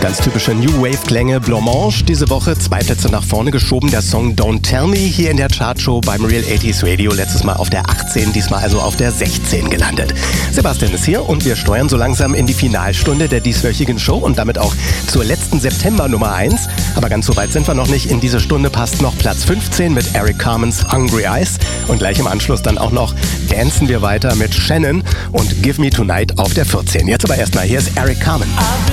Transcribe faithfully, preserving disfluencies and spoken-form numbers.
Ganz typische New Wave Klänge. Blancmange diese Woche zwei Plätze nach vorne geschoben. Der Song Don't Tell Me hier in der Chartshow beim Real achtziger Radio. Letztes Mal auf der achtzehn, diesmal also auf der sechzehn gelandet. Sebastian ist hier und wir steuern so langsam in die Finalstunde der dieswöchigen Show und damit auch zur letzten September Nummer eins. Aber ganz so weit sind wir noch nicht. In diese Stunde passt noch Platz fünfzehn mit Eric Carmens Hungry Eyes. Und gleich im Anschluss dann auch noch dancen wir weiter mit Shannon und Give Me Tonight auf der vierzehn. Jetzt aber erstmal, hier ist Eric Carmen.